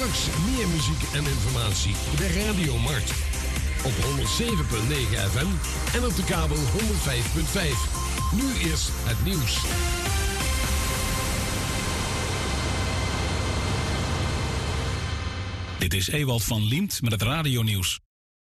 Straks meer muziek en informatie bij Radio Mart. Op 107.9 FM en op de kabel 105.5. Nu is het nieuws. Dit is Ewald van Liemt met het radionieuws.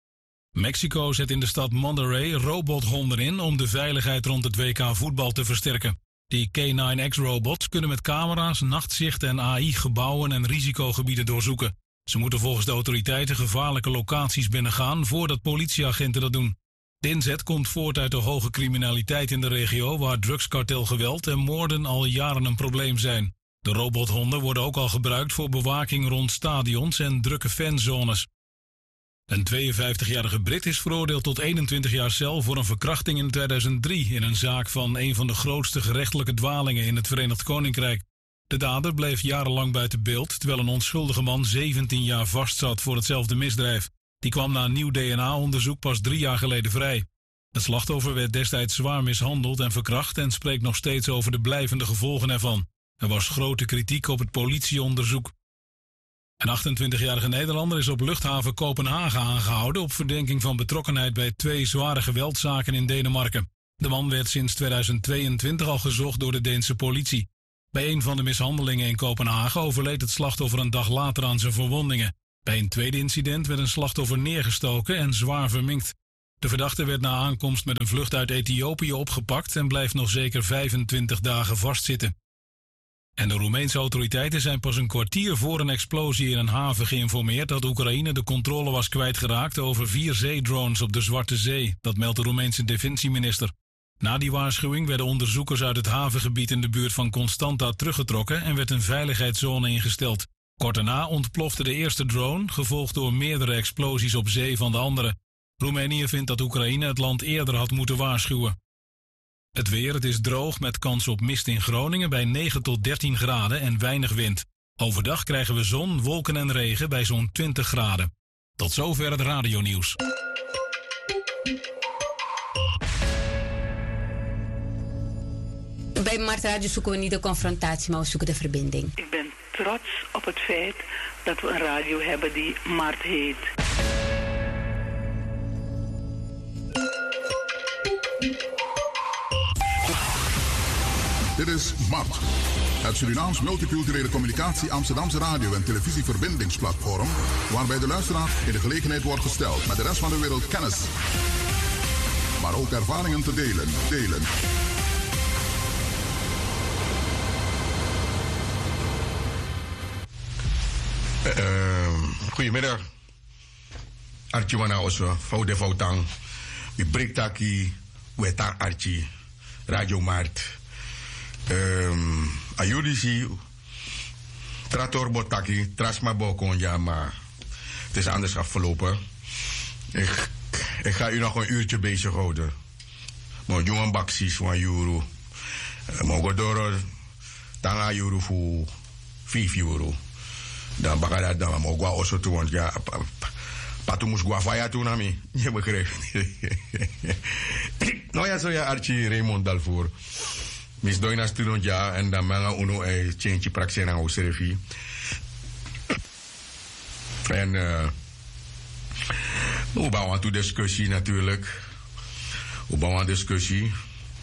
Mexico zet in de stad Monterrey robothonden in om de veiligheid rond het WK voetbal te versterken. Die K9X-robots kunnen met camera's, nachtzicht en AI gebouwen en risicogebieden doorzoeken. Ze moeten volgens de autoriteiten gevaarlijke locaties binnengaan voordat politieagenten dat doen. De inzet komt voort uit de hoge criminaliteit in de regio waar drugskartelgeweld en moorden al jaren een probleem zijn. De robothonden worden ook al gebruikt voor bewaking rond stadions en drukke fanzones. Een 52-jarige Brit is veroordeeld tot 21 jaar cel voor een verkrachting in 2003 in een zaak van een van de grootste gerechtelijke dwalingen in het Verenigd Koninkrijk. De dader bleef jarenlang buiten beeld, terwijl een onschuldige man 17 jaar vastzat voor hetzelfde misdrijf. Die kwam na een nieuw DNA-onderzoek pas 3 jaar geleden vrij. Het slachtoffer werd destijds zwaar mishandeld en verkracht en spreekt nog steeds over de blijvende gevolgen ervan. Er was grote kritiek op het politieonderzoek. Een 28-jarige Nederlander is op luchthaven Kopenhagen aangehouden op verdenking van betrokkenheid bij 2 zware geweldzaken in Denemarken. De man werd sinds 2022 al gezocht door de Deense politie. Bij een van de mishandelingen in Kopenhagen overleed het slachtoffer een dag later aan zijn verwondingen. Bij een tweede incident werd een slachtoffer neergestoken en zwaar verminkt. De verdachte werd na aankomst met een vlucht uit Ethiopië opgepakt en blijft nog zeker 25 dagen vastzitten. En de Roemeense autoriteiten zijn pas een kwartier voor een explosie in een haven geïnformeerd dat Oekraïne de controle was kwijtgeraakt over 4 zeedrones op de Zwarte Zee. Dat meldt de Roemeense defensieminister. Na die waarschuwing werden onderzoekers uit het havengebied in de buurt van Constanta teruggetrokken en werd een veiligheidszone ingesteld. Kort daarna ontplofte de eerste drone, gevolgd door meerdere explosies op zee van de andere. Roemenië vindt dat Oekraïne het land eerder had moeten waarschuwen. Het weer, het is droog met kans op mist in Groningen bij 9 tot 13 graden en weinig wind. Overdag krijgen we zon, wolken en regen bij zo'n 20 graden. Tot zover het radionieuws. Bij Mart Radio zoeken we niet de confrontatie, maar we zoeken de verbinding. Ik ben trots op het feit dat we een radio hebben die Mart heet. Dit is Mart, het Surinaams multiculturele communicatie Amsterdamse radio- en televisieverbindingsplatform, waarbij de luisteraar in de gelegenheid wordt gesteld met de rest van de wereld kennis, maar ook ervaringen te delen. Goedemiddag. Archie wana oso, foude foutang. We brektaki, weta Archie, Radio Mart. Ayudisi, trator botaki, trasma bokonja, maar het is anders afgelopen. Ik ga u nog een uurtje bezighouden. Maar jongen baksis van euro. Mogodoro, tanga euro voor 5 euro. Dan bakada dan mogwa oso toe, want ja, patu moest guafaya toe na mi. Je begrijpt. Nou ja, zo ja, Archie Raymond Dalvoor. Mis doina student ja, en dan manga uno change praxen aan oservi. En we bouwen toe discussie natuurlijk. We bouwen discussie.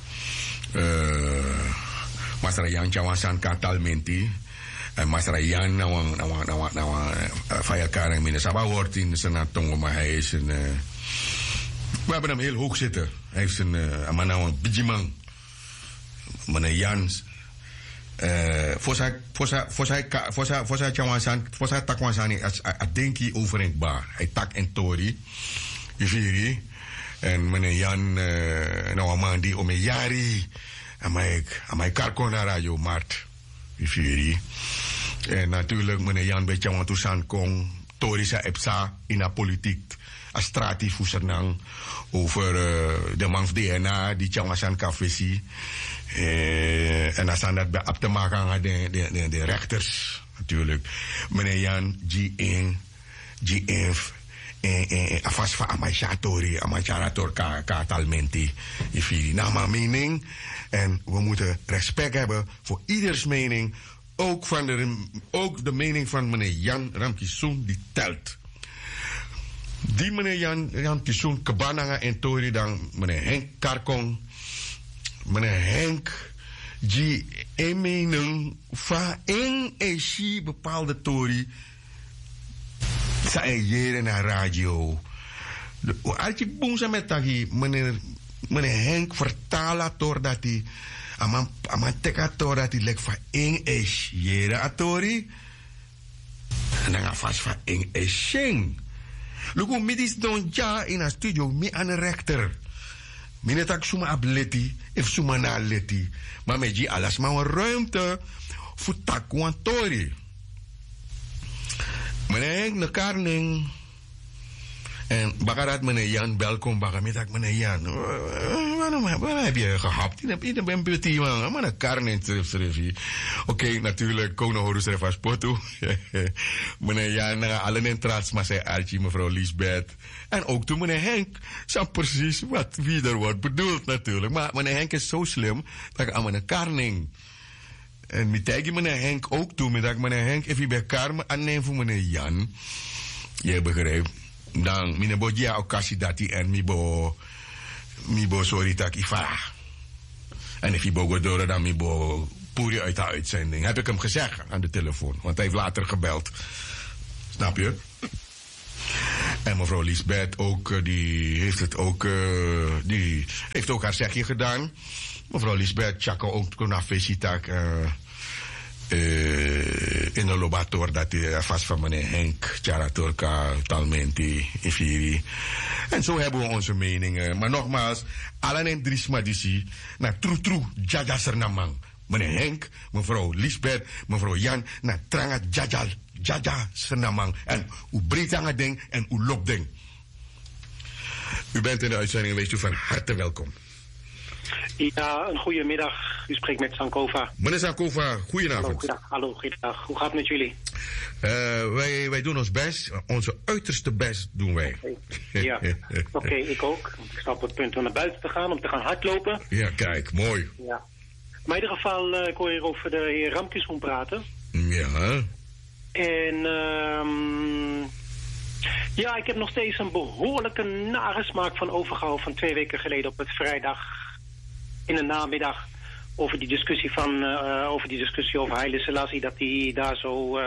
Masra Jan Chawansan Katalmenti. En Masra Jan nou Fayakar en Minnesaba hoort in zijn tongen, maar hij is een. We hebben hem heel hoog zitten. Hij heeft een bijiman. Meneer Jans, voor zijn takwansani, denk je overenkbaar. Hij tak en tori, je en meneer Jan, nou een man die om een jari, aan mijn karko naar Radio Mart, je en natuurlijk meneer Jan beetje want toesan kong, tori sa epsa in de politiek, astrati fusernang over de man van DNA die tjawasan kafesi. En dan staan dat bij op te maken aan de rechters natuurlijk. Meneer Jan, G1, afas van Amacharator Katalmenti. Nou, mijn mening. En we moeten respect hebben voor ieders mening, ook de mening van meneer Jan Ramkisoen die telt. Die meneer Jan Ramkisoen, Kabananga en Tori dan meneer Henk Karkong. Meneer Henk, die een mening van een echi bepaalde Tori. Zij jaren naar radio. Als je boemza met tagi, meneer Henk vertalen door dat hij. Aman tekator dat hij lek van een echi jaren atori. En dan gaat vast van een echi. Lugu midis don ja in een studio, mi aan een rechter. Minet ak suma ableti, if suma na leti. Maar met je alles maar een ruimte voor takwantori. Meneer Henk de Karning. En bakarat meneer Jan belkom baka mitak meneer Jan. Waarom heb je gehapt? Je bent petit man. Maar een Karning terug. Oké, natuurlijk kono horus er van sporto. Meneer Jan allen in trats maar zei Archie mevrouw Liesbeth. En ook toen meneer Henk zei precies wie er wordt bedoeld natuurlijk. Maar meneer Henk is zo slim dat ik aan meneer Karning. En met tegen meneer Henk ook toe, met dat meneer Henk even bij Karmen aanneemt voor meneer Jan. Je begrijpt. Dan meneer Bodja occasie dat hij en mibo sorry tak ifa. En if je bogo door dan mibo puri uit de uitzending. Heb ik hem gezegd aan de telefoon, want hij heeft later gebeld. Snap je? En mevrouw Liesbeth ook, die heeft ook haar zegje gedaan. Mevrouw Liesbeth Chako ook naar Vesitak in de lobator dat hij vast van meneer Henk, Charatorka, Talmenti, Ifiri. En zo hebben we onze meningen. Maar nogmaals, allen en drie smadisi, naar troe, jaja sernamang. Meneer Henk, mevrouw Liesbeth, mevrouw Jan, naar tranga jaja sernamang. En u breedanga ding en u lopding. U bent in de uitzending geweest, u van harte welkom. Ja, een goede middag. U spreekt met Sankova. Meneer Sankova, goedenavond. Hallo, goedendag. Hoe gaat het met jullie? Wij doen ons best. Onze uiterste best doen wij. Okay. Ja, oké, ik ook. Ik sta op het punt om naar buiten te gaan, om te gaan hardlopen. Ja, kijk, mooi. Ja. Maar in ieder geval, ik hoor hier over de heer Ramkisoen praten. Ja. En ja, ik heb nog steeds een behoorlijke nare smaak van overgehouden van 2 weken geleden op het vrijdag in de namiddag over die discussie over Haile Selassie, dat hij daar zo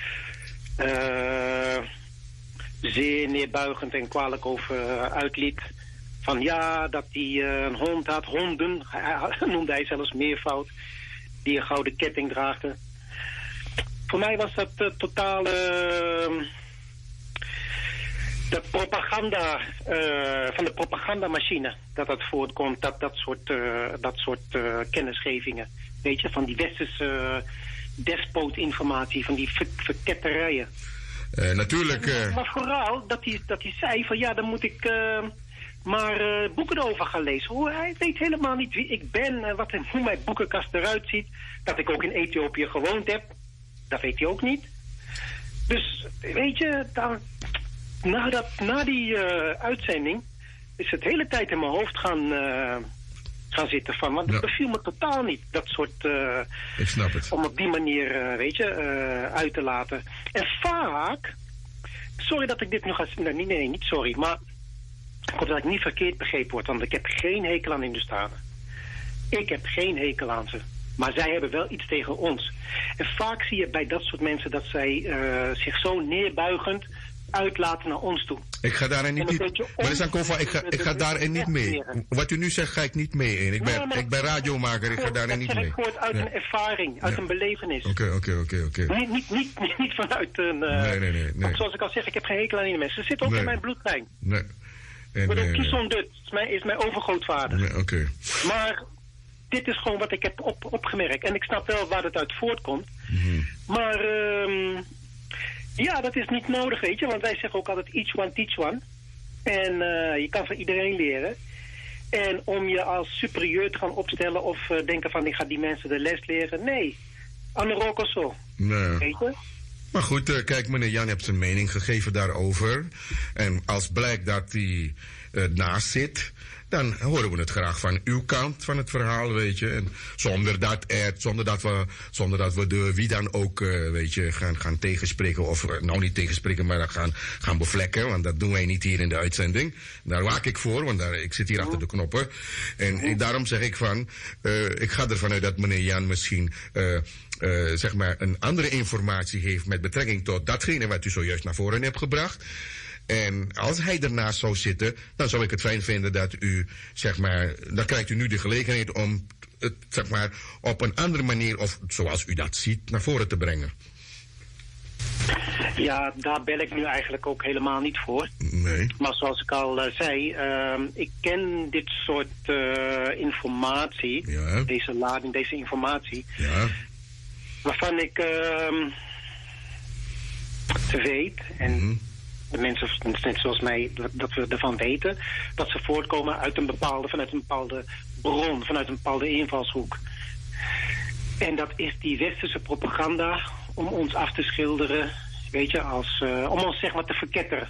zeer neerbuigend en kwalijk over uitliet. Van ja, dat hij een hond had, honden, noemde hij zelfs meervoud, die een gouden ketting draagde. Voor mij was dat totale de propaganda van de propagandamachine dat voortkomt, dat soort kennisgevingen. Weet je, van die westerse despootinformatie, van die verketterijen. Natuurlijk. Maar vooral dat hij zei van ja, dan moet ik maar boeken over gaan lezen. Hij weet helemaal niet wie ik ben, hoe mijn boekenkast eruit ziet. Dat ik ook in Ethiopië gewoond heb. Dat weet hij ook niet. Dus weet je, na die uitzending is het de hele tijd in mijn hoofd gaan zitten van. Want dat beviel me totaal niet, dat soort. Ik snap het. Om op die manier, uit te laten. En vaak, sorry dat ik dit nu ga. Nee, niet sorry, maar ik hoop dat ik niet verkeerd begrepen word, want ik heb geen hekel aan Hindustanen. Ik heb geen hekel aan ze. Maar zij hebben wel iets tegen ons. En vaak zie je bij dat soort mensen dat zij zich zo neerbuigend uitlaten naar ons toe. Ik ga daarin niet. Meneer Sankova, ik ga daarin niet mee. Wat u nu zegt, ga ik niet mee in. Ik ben radiomaker, ik ga daarin niet mee. Ik hoor uit een ervaring, uit een belevenis. Oké. Niet vanuit een. Nee. Want zoals ik al zeg, ik heb geen hekel aan die mensen. Ze zitten ook in mijn bloedlijn. Nee. Kison Dut is mijn overgrootvader. Nee, oké. Maar dit is gewoon wat ik heb opgemerkt. En ik snap wel waar het uit voortkomt. Mm-hmm. Maar ja, dat is niet nodig, weet je. Want wij zeggen ook altijd each one teach one. En je kan van iedereen leren. En om je als superieur te gaan opstellen of denken van ik ga die mensen de les leren. Nee, Anoroko zo. Nee. Weet je? Maar goed, kijk, meneer Jan heeft zijn mening gegeven daarover. En als blijkt dat hij naast zit, dan horen we het graag van uw kant van het verhaal, weet je. En zonder dat we de wie dan ook, weet je, gaan tegenspreken. Of nou niet tegenspreken, maar gaan bevlekken. Want dat doen wij niet hier in de uitzending. Daar waak ik voor, want ik zit hier achter de knoppen. En daarom zeg ik van, ik ga ervan uit dat meneer Jan misschien zeg maar een andere informatie heeft met betrekking tot datgene wat u zojuist naar voren hebt gebracht. En als hij ernaast zou zitten, dan zou ik het fijn vinden dat u, zeg maar, dan krijgt u nu de gelegenheid om het, zeg maar, op een andere manier, of zoals u dat ziet, naar voren te brengen. Ja, daar bel ik nu eigenlijk ook helemaal niet voor. Nee. Maar zoals ik al zei, ik ken dit soort informatie, Ja. deze lading, deze informatie, Ja. waarvan ik weet, en de mensen, net zoals mij, dat we ervan weten, dat ze voortkomen vanuit een bepaalde bron, vanuit een bepaalde invalshoek. En dat is die westerse propaganda om ons af te schilderen, weet je, om ons zeg maar te verketteren.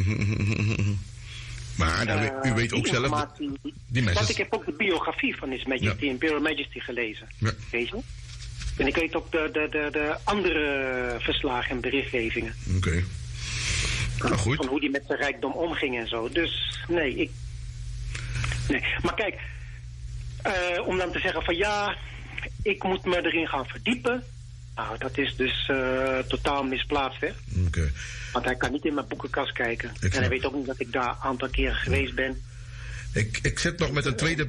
Maar dan, u weet ook zelf, die mensen... Want ik heb ook de biografie van His Majesty, Imperial Majesty gelezen, weet je. En ik weet ook de andere verslagen en berichtgevingen. Oké. Nou, goed. Van hoe die met zijn rijkdom omging en zo. Dus nee. Maar kijk, om dan te zeggen van ja, ik moet me erin gaan verdiepen. Nou, dat is dus totaal misplaatst, hè. Oké. Want hij kan niet in mijn boekenkast kijken. En hij weet ook niet dat ik daar een aantal keren geweest ben. Ik zit nog met een tweede